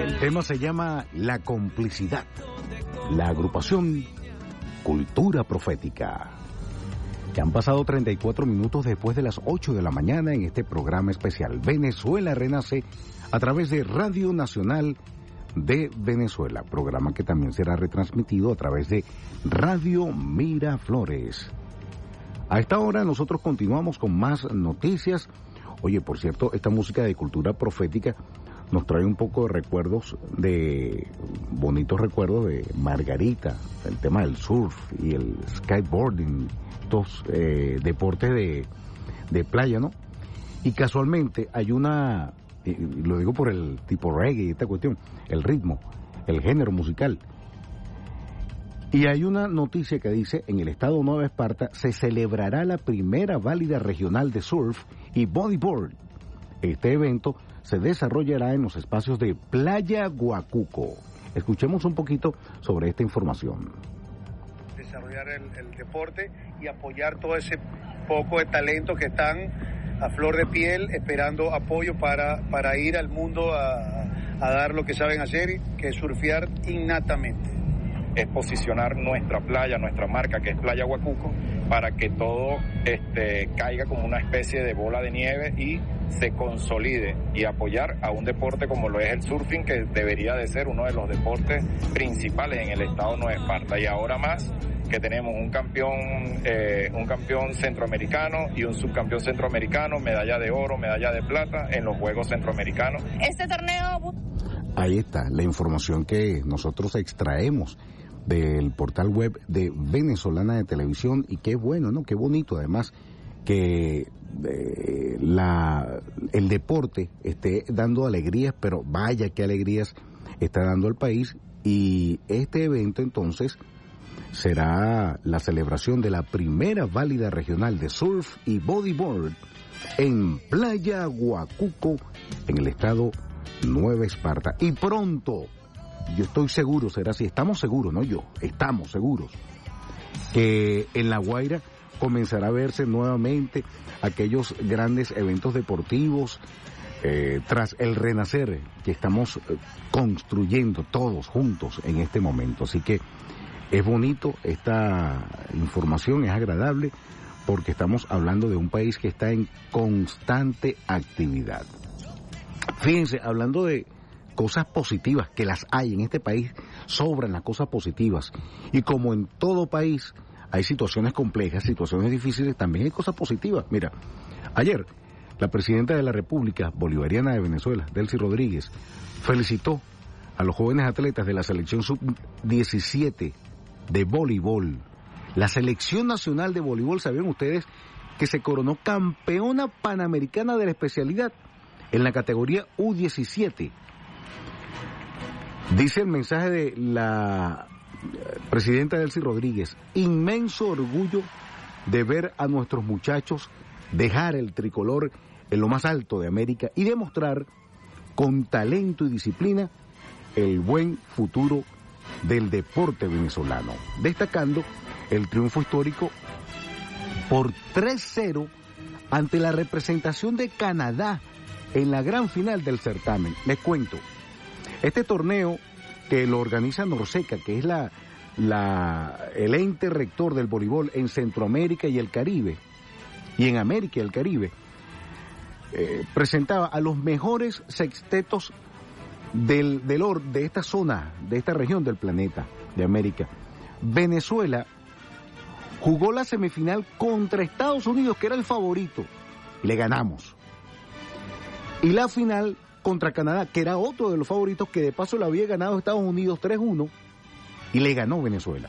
El tema se llama La Complicidad, la agrupación Cultura Profética. Que han pasado 34 minutos después de las 8 de la mañana en este programa especial Venezuela Renace a través de Radio Nacional de Venezuela, programa que también será retransmitido a través de Radio Miraflores. A esta hora nosotros continuamos con más noticias. Oye, por cierto, esta música de Cultura Profética nos trae un poco de recuerdos, de bonitos recuerdos de Margarita, el tema del surf y el skateboarding, estos deportes de playa, ¿no? Y casualmente hay una, lo digo por el tipo reggae y esta cuestión, el ritmo, el género musical. Y hay una noticia que dice, en el estado Nueva Esparta se celebrará la primera válida regional de surf y bodyboard. Este evento se desarrollará en los espacios de Playa Guacuco. Escuchemos un poquito sobre esta información. Desarrollar el deporte y apoyar todo ese poco de talento que están a flor de piel esperando apoyo para ir al mundo a dar lo que saben hacer, que es surfear innatamente. Es posicionar nuestra playa, nuestra marca, que es Playa Guacuco, para que todo caiga como una especie de bola de nieve y se consolide, y apoyar a un deporte como lo es el surfing, que debería de ser uno de los deportes principales en el estado Nueva Esparta. Y ahora más que tenemos un campeón centroamericano y un subcampeón centroamericano, medalla de oro, medalla de plata en los Juegos Centroamericanos. Este torneo... Ahí está la información que nosotros extraemos del portal web de Venezolana de Televisión, y qué bueno, ¿no? Qué bonito además que el deporte esté dando alegrías, pero vaya qué alegrías está dando al país. Y este evento entonces será la celebración de la primera válida regional de surf y bodyboard en Playa Guacuco, en el estado Nueva Esparta. Y pronto, yo estoy seguro, será así, estamos seguros, no yo, estamos seguros, que en La Guaira comenzará a verse nuevamente aquellos grandes eventos deportivos tras el renacer que estamos construyendo todos juntos en este momento. Así que es bonito esta información, es agradable, porque estamos hablando de un país que está en constante actividad. Fíjense, hablando de cosas positivas, que las hay en este país, sobran las cosas positivas. Y como en todo país hay situaciones complejas, situaciones difíciles, también hay cosas positivas. Mira, ayer la presidenta de la República Bolivariana de Venezuela, Delcy Rodríguez, felicitó a los jóvenes atletas de la selección sub-17 de voleibol. La selección nacional de voleibol, ¿sabían ustedes que se coronó campeona panamericana de la especialidad en la categoría U17? Dice el mensaje de la presidenta Delcy Rodríguez: inmenso orgullo de ver a nuestros muchachos dejar el tricolor en lo más alto de América y demostrar con talento y disciplina el buen futuro del deporte venezolano, destacando el triunfo histórico por 3-0 ante la representación de Canadá en la gran final del certamen. Les cuento, este torneo que lo organiza Norseca, que es el ente rector del voleibol en Centroamérica y el Caribe, y en América y el Caribe, presentaba a los mejores sextetos de esta zona, de esta región del planeta, de América. Venezuela jugó la semifinal contra Estados Unidos, que era el favorito, y le ganamos. Y la final contra Canadá, que era otro de los favoritos, que de paso le había ganado Estados Unidos 3-1, y le ganó Venezuela.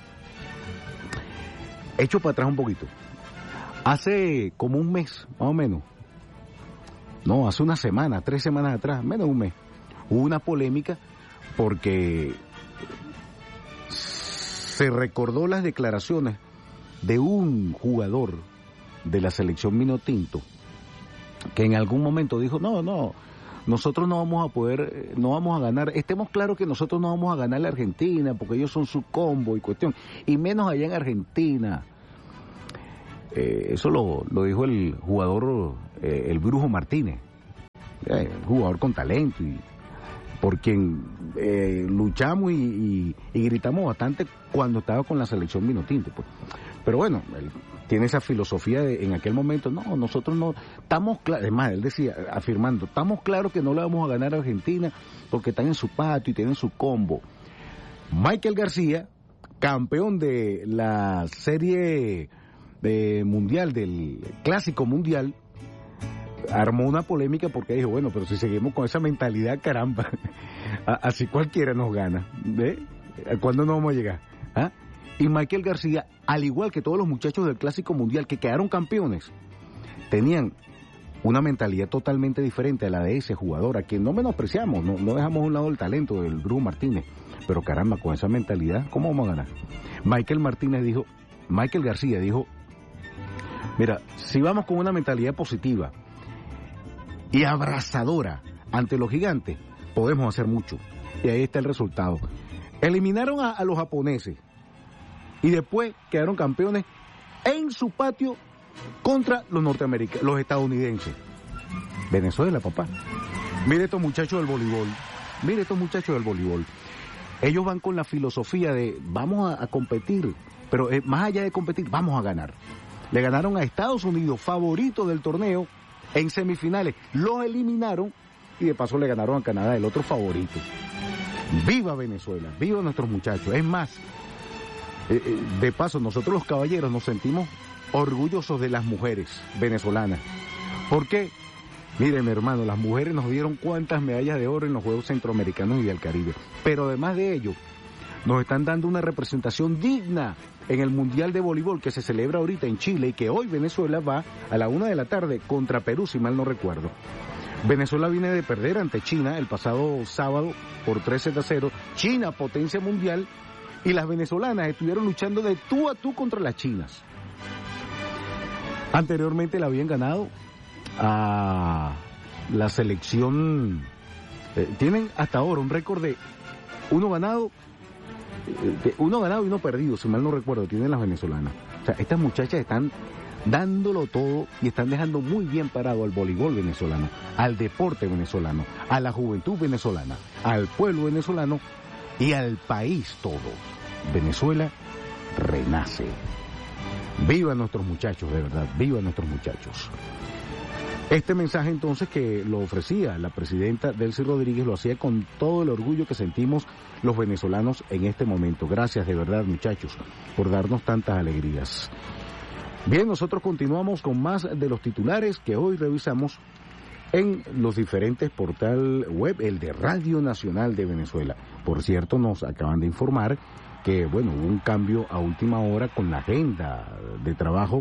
Echo para atrás un poquito. Hace como un mes, más o menos, no, hace una semana, 3 semanas atrás, menos de un mes, hubo una polémica porque se recordó las declaraciones de un jugador de la selección Minotinto, que en algún momento dijo, nosotros no vamos a poder, no vamos a ganar, estemos claros que nosotros no vamos a ganar a Argentina, porque ellos son su combo y cuestión, y menos allá en Argentina. Eso lo dijo el jugador, el Brujo Martínez, jugador con talento y por quien luchamos y gritamos bastante cuando estaba con la selección Vinotinto, pues. Pero bueno, él tiene esa filosofía en aquel momento, no, nosotros no, estamos claros, es más, él decía, afirmando, estamos claros que no le vamos a ganar a Argentina porque están en su patio y tienen su combo. Michael García, campeón de la serie mundial, del Clásico Mundial, armó una polémica porque dijo, bueno, pero si seguimos con esa mentalidad, caramba, así cualquiera nos gana, ¿ve? ¿Cuándo nos vamos a llegar? ¿Ah? Y Michael García, al igual que todos los muchachos del Clásico Mundial que quedaron campeones, tenían una mentalidad totalmente diferente a la de ese jugador, a quien no menospreciamos, no dejamos a un lado el talento del Brujo Martínez, pero caramba, con esa mentalidad, ¿cómo vamos a ganar? Michael García dijo, mira, si vamos con una mentalidad positiva y abrazadora ante los gigantes, podemos hacer mucho. Y ahí está el resultado. Eliminaron a los japoneses y después quedaron campeones en su patio contra los estadounidenses. Venezuela, papá. Mire estos muchachos del voleibol. Ellos van con la filosofía de vamos a competir, pero más allá de competir, vamos a ganar. Le ganaron a Estados Unidos, favorito del torneo, en semifinales. Los eliminaron y de paso le ganaron a Canadá, el otro favorito. ¡Viva Venezuela! ¡Viva nuestros muchachos! Es más, de paso, nosotros los caballeros nos sentimos orgullosos de las mujeres venezolanas. ¿Por qué? Miren, hermano, las mujeres nos dieron cuántas medallas de oro en los Juegos Centroamericanos y del Caribe. Pero además de ello, nos están dando una representación digna en el Mundial de Voleibol que se celebra ahorita en Chile y que hoy Venezuela va a la 1:00 p.m. contra Perú, si mal no recuerdo. Venezuela viene de perder ante China el pasado sábado por 3-0. China, potencia mundial, y las venezolanas estuvieron luchando de tú a tú contra las chinas. Anteriormente la habían ganado a la selección. Tienen hasta ahora un récord de uno ganado y uno perdido, si mal no recuerdo, tienen las venezolanas. O sea, estas muchachas están dándolo todo y están dejando muy bien parado al voleibol venezolano, al deporte venezolano, a la juventud venezolana, al pueblo venezolano y al país todo. Venezuela renace. Viva nuestros muchachos, de verdad, viva nuestros muchachos. Este mensaje entonces que lo ofrecía la presidenta Delcy Rodríguez lo hacía con todo el orgullo que sentimos los venezolanos en este momento. Gracias de verdad, muchachos, por darnos tantas alegrías. Bien, nosotros continuamos con más de los titulares que hoy revisamos en los diferentes portales web, el de Radio Nacional de Venezuela. Por cierto, nos acaban de informar que, bueno, hubo un cambio a última hora con la agenda de trabajo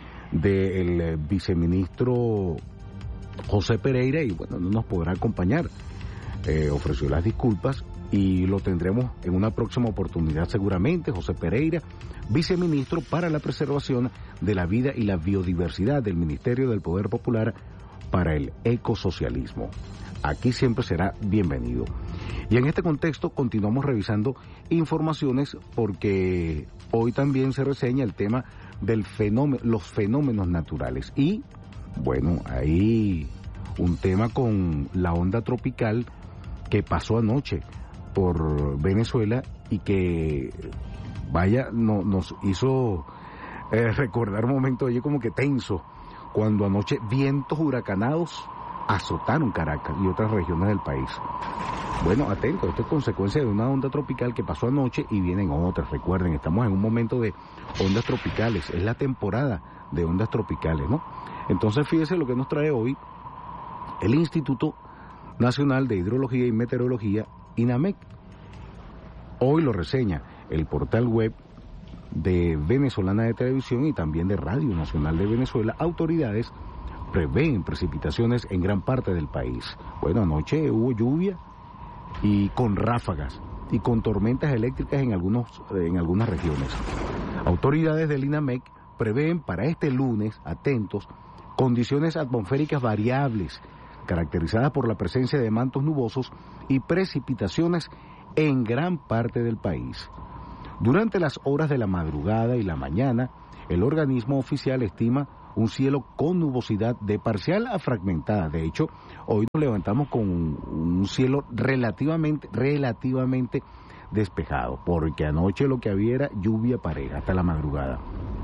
del viceministro José Pereira y, bueno, no nos podrá acompañar. Ofreció las disculpas y lo tendremos en una próxima oportunidad seguramente. José Pereira, viceministro para la preservación de la vida y la biodiversidad del Ministerio del Poder Popular para el Ecosocialismo. Aquí siempre será bienvenido. Y en este contexto continuamos revisando informaciones porque hoy también se reseña el tema del los fenómenos naturales. Y, bueno, hay un tema con la onda tropical que pasó anoche por Venezuela y que, vaya, nos hizo recordar un momento allí como que tenso, cuando anoche vientos huracanados azotaron Caracas y otras regiones del país. Bueno, atento, esto es consecuencia de una onda tropical que pasó anoche y vienen otras. Recuerden, estamos en un momento de ondas tropicales, es la temporada de ondas tropicales, ¿no? Entonces, fíjese lo que nos trae hoy el Instituto Nacional de Hidrología y Meteorología, INAMEC. Hoy lo reseña el portal web de Venezolana de Televisión y también de Radio Nacional de Venezuela. Autoridades prevén precipitaciones en gran parte del país. Bueno, anoche hubo lluvia y con ráfagas y con tormentas eléctricas en algunas regiones. Autoridades del INAMEC prevén para este lunes, atentos, condiciones atmosféricas variables, caracterizadas por la presencia de mantos nubosos y precipitaciones en gran parte del país. Durante las horas de la madrugada y la mañana, el organismo oficial estima un cielo con nubosidad de parcial a fragmentada. De hecho, hoy nos levantamos con un cielo relativamente despejado, porque anoche lo que había era lluvia pareja hasta la madrugada.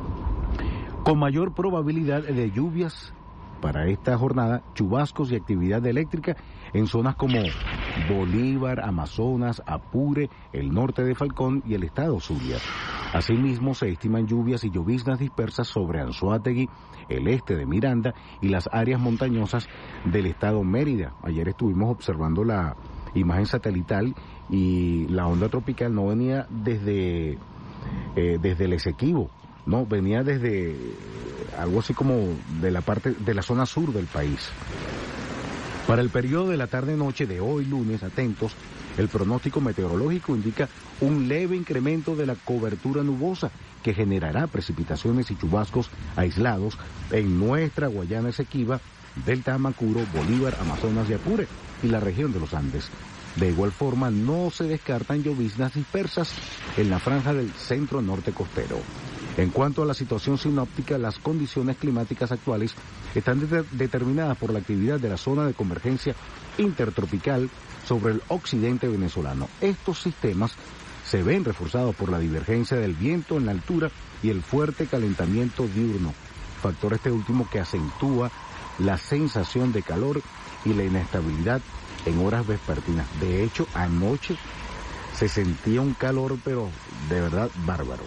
Con mayor probabilidad de lluvias para esta jornada, chubascos y actividad eléctrica en zonas como Bolívar, Amazonas, Apure, el norte de Falcón y el estado Zulia. Asimismo, se estiman lluvias y lloviznas dispersas sobre Anzoátegui, el este de Miranda y las áreas montañosas del estado Mérida. Ayer estuvimos observando la imagen satelital y la onda tropical no venía desde el Esequibo, no, venía desde algo así como de la parte de la zona sur del país. Para el periodo de la tarde-noche de hoy lunes, atentos, el pronóstico meteorológico indica un leve incremento de la cobertura nubosa que generará precipitaciones y chubascos aislados en nuestra Guayana Esequiba, Delta Amacuro, Bolívar, Amazonas y Apure y la región de los Andes. De igual forma, no se descartan lloviznas dispersas en la franja del centro norte costero. En cuanto a la situación sinóptica, las condiciones climáticas actuales están determinadas por la actividad de la zona de convergencia intertropical sobre el occidente venezolano. Estos sistemas se ven reforzados por la divergencia del viento en la altura y el fuerte calentamiento diurno, factor este último que acentúa la sensación de calor y la inestabilidad en horas vespertinas. De hecho, anoche se sentía un calor, pero de verdad bárbaro.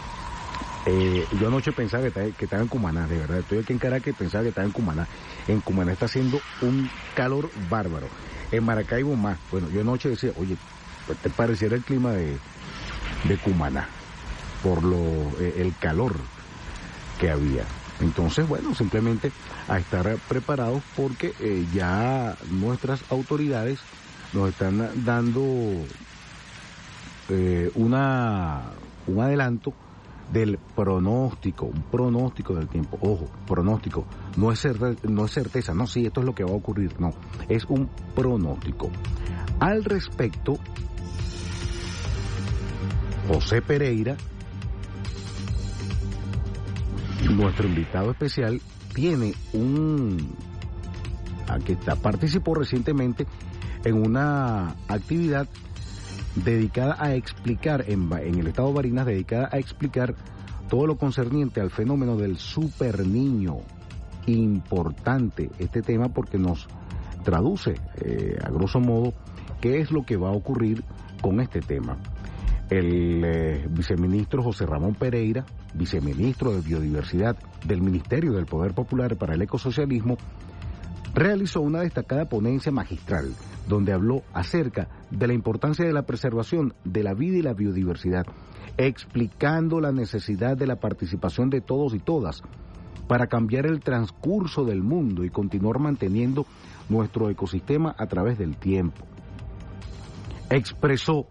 Yo anoche pensaba que estaba en Cumaná, de verdad. Estoy aquí en Caracas y pensaba que estaba en Cumaná. En Cumaná está haciendo un calor bárbaro. En Maracaibo más. Bueno, yo anoche decía, oye, pues te pareciera el clima de Cumaná por el calor que había. Entonces, bueno, simplemente a estar preparados porque ya nuestras autoridades nos están dando un adelanto del pronóstico, un pronóstico del tiempo. Ojo, pronóstico, no es certeza, no, sí, esto es lo que va a ocurrir, no, es un pronóstico. Al respecto, José Pereira, nuestro invitado especial, tiene participó recientemente en una actividad dedicada a explicar, en el estado de Barinas, dedicada a explicar todo lo concerniente al fenómeno del superniño. Importante este tema porque nos traduce, a grosso modo, qué es lo que va a ocurrir con este tema. El viceministro José Ramón Pereira, viceministro de Biodiversidad del Ministerio del Poder Popular para el Ecosocialismo, realizó una destacada ponencia magistral donde habló acerca de la importancia de la preservación de la vida y la biodiversidad, explicando la necesidad de la participación de todos y todas para cambiar el transcurso del mundo y continuar manteniendo nuestro ecosistema a través del tiempo. Expresó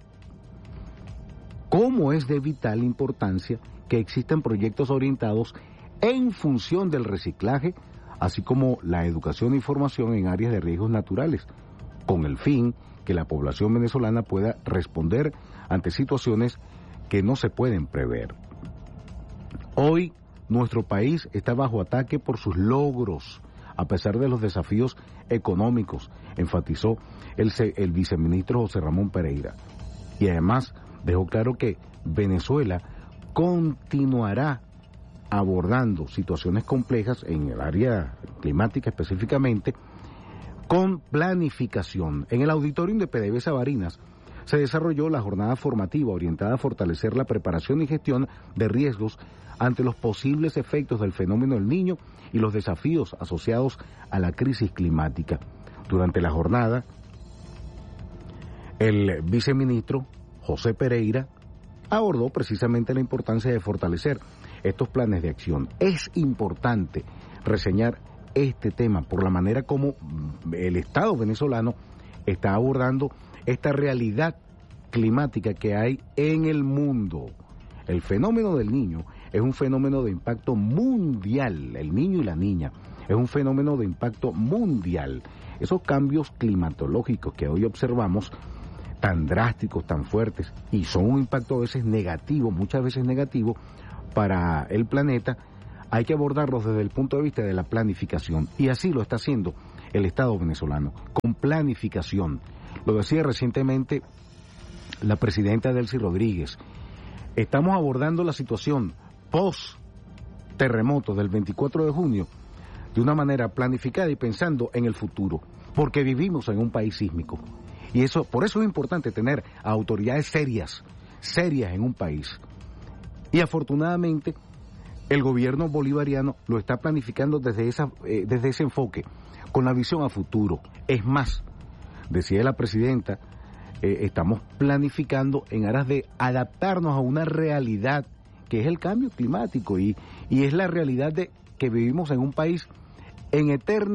cómo es de vital importancia que existan proyectos orientados en función del reciclaje, así como la educación e información en áreas de riesgos naturales, con el fin que la población venezolana pueda responder ante situaciones que no se pueden prever. Hoy, nuestro país está bajo ataque por sus logros, a pesar de los desafíos económicos, enfatizó el viceministro José Ramón Pereira. Y además dejó claro que Venezuela continuará abordando situaciones complejas en el área climática específicamente, con planificación. En el auditorio de PDVSA Barinas se desarrolló la jornada formativa orientada a fortalecer la preparación y gestión de riesgos ante los posibles efectos del fenómeno del Niño y los desafíos asociados a la crisis climática. Durante la jornada, el viceministro José Pereira abordó precisamente la importancia de fortalecer estos planes de acción. Es importante reseñar este tema por la manera como el Estado venezolano está abordando esta realidad climática que hay en el mundo. El fenómeno del Niño es un fenómeno de impacto mundial, el niño y la niña, es un fenómeno de impacto mundial. Esos cambios climatológicos que hoy observamos, tan drásticos, tan fuertes, y son un impacto a veces negativo, muchas veces negativo, para el planeta, hay que abordarlos desde el punto de vista de la planificación, y así lo está haciendo el Estado venezolano, con planificación. Lo decía recientemente la presidenta Delcy Rodríguez. Estamos abordando la situación post-terremoto del 24 de junio de una manera planificada y pensando en el futuro, porque vivimos en un país sísmico. Y por eso es importante tener autoridades serias en un país. Y afortunadamente el gobierno bolivariano lo está planificando desde ese enfoque, con la visión a futuro. Es más, decía la presidenta, estamos planificando en aras de adaptarnos a una realidad que es el cambio climático y es la realidad de que vivimos en un país en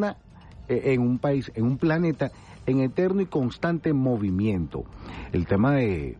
un planeta en eterno y constante movimiento. El tema de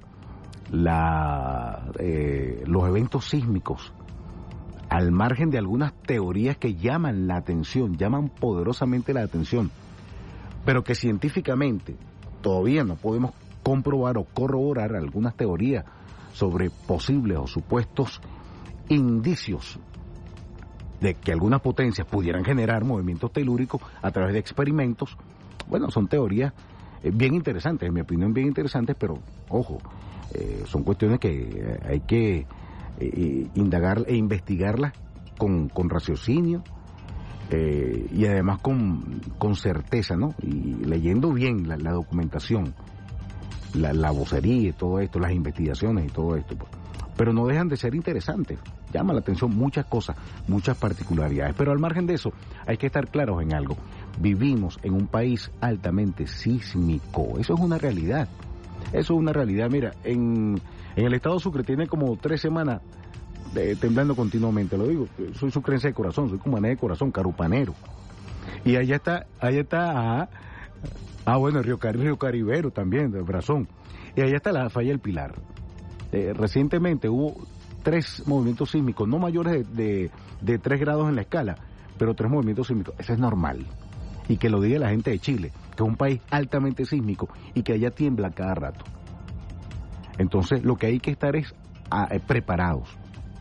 los eventos sísmicos, al margen de algunas teorías que llaman poderosamente la atención, pero que científicamente todavía no podemos comprobar o corroborar algunas teorías sobre posibles o supuestos indicios de que algunas potencias pudieran generar movimientos telúricos a través de experimentos. Bueno, son teorías bien interesantes, en mi opinión bien interesantes, pero ojo, son cuestiones que hay que indagar e investigarlas con raciocinio y además con certeza, ¿no? Y leyendo bien la documentación, la vocería y todo esto, las investigaciones y todo esto, pues. Pero no dejan de ser interesantes. Llama la atención muchas cosas, muchas particularidades. Pero al margen de eso, hay que estar claros en algo. Vivimos en un país altamente sísmico. Eso es una realidad. Eso es una realidad. Mira, en el estado Sucre tiene como 3 semanas temblando continuamente. Lo digo, soy sucrense de corazón, soy cumané de corazón, carupanero. Y allá está, bueno, Río Caribero también, de Brazón. Y allá está la falla del Pilar. Recientemente hubo 3 movimientos sísmicos, no mayores de 3 grados en la escala, pero 3 movimientos sísmicos. Eso es normal. Y que lo diga la gente de Chile, que es un país altamente sísmico y que allá tiembla cada rato. Entonces, lo que hay que estar es preparados.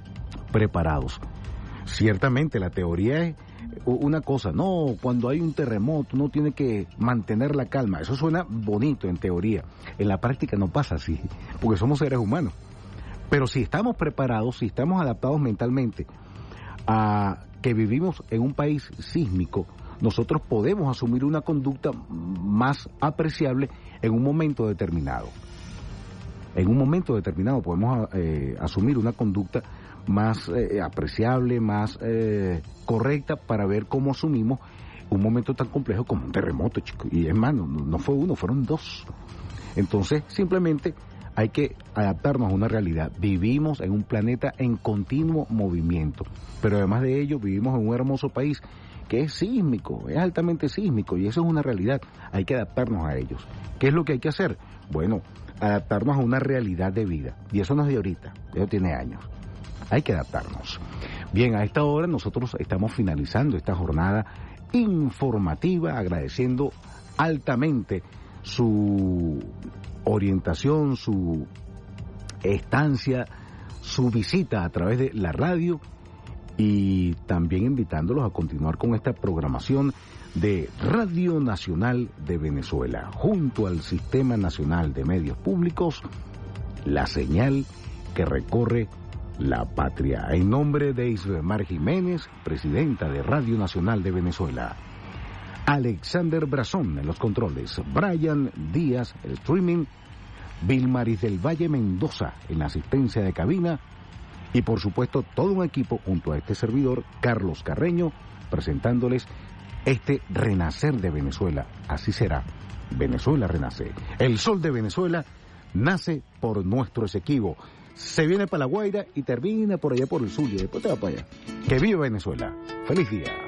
Ciertamente, la teoría es una cosa. No, cuando hay un terremoto, uno tiene que mantener la calma. Eso suena bonito en teoría. En la práctica no pasa así, porque somos seres humanos. Pero si estamos preparados, si estamos adaptados mentalmente a que vivimos en un país sísmico, nosotros podemos asumir una conducta más apreciable en un momento determinado. En un momento determinado podemos asumir una conducta más apreciable, más correcta, para ver cómo asumimos un momento tan complejo como un terremoto, chico. Y es más, no fue uno, fueron 2. Entonces, simplemente hay que adaptarnos a una realidad. Vivimos en un planeta en continuo movimiento, pero además de ello vivimos en un hermoso país que es sísmico, es altamente sísmico, y eso es una realidad. Hay que adaptarnos a ellos. ¿Qué es lo que hay que hacer? Bueno, adaptarnos a una realidad de vida, y eso no es de ahorita, eso tiene años. Hay que adaptarnos. Bien, a esta hora nosotros estamos finalizando esta jornada informativa, agradeciendo altamente su orientación, su estancia, su visita a través de la radio, y también invitándolos a continuar con esta programación de Radio Nacional de Venezuela, junto al Sistema Nacional de Medios Públicos, la señal que recorre la patria. En nombre de Isbemar Jiménez, presidenta de Radio Nacional de Venezuela, Alexander Brazón en los controles, Brian Díaz, el streaming, Vilmaris del Valle Mendoza en la asistencia de cabina, y por supuesto todo un equipo junto a este servidor, Carlos Carreño, presentándoles este renacer de Venezuela. Así será, Venezuela renace. El sol de Venezuela nace por nuestro Esequibo. Se viene para La Guaira y termina por allá por el sur, y después te va para allá. Que viva Venezuela. Feliz día.